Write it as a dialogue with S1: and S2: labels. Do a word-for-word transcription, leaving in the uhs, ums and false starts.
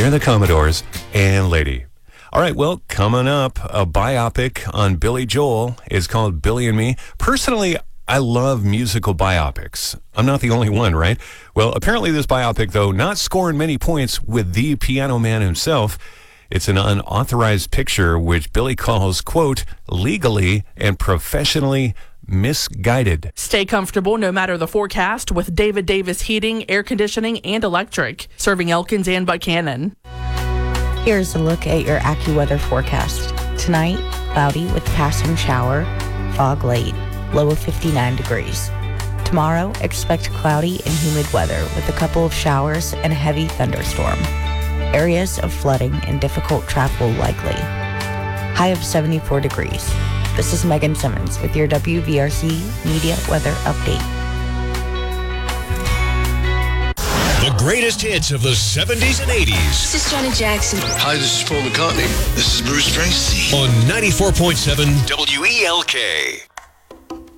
S1: They're the Commodores and Lady. All right, well, coming up, a biopic on Billy Joel is called Billy and Me. Personally, I love musical biopics. I'm not the only one, right? Well, apparently this biopic, though, not scoring many points with the Piano Man himself. It's an unauthorized picture which Billy calls, quote, legally and professionally misguided.
S2: Stay comfortable no matter the forecast with David Davis Heating, Air Conditioning, and Electric, serving Elkins and Buchanan.
S3: Here's a look at your AccuWeather forecast. Tonight, cloudy with passing shower, fog late, low of fifty-nine degrees. Tomorrow, expect cloudy and humid weather with a couple of showers and a heavy thunderstorm. Areas of flooding and difficult travel likely. High of seventy-four degrees. This is Megan Simmons with your W V R C Media Weather Update.
S4: The greatest hits of the seventies and eighties.
S5: This is Janet Jackson.
S6: Hi, this is Paul McCartney. This is Bruce Springsteen.
S4: On ninety-four point seven W E L K.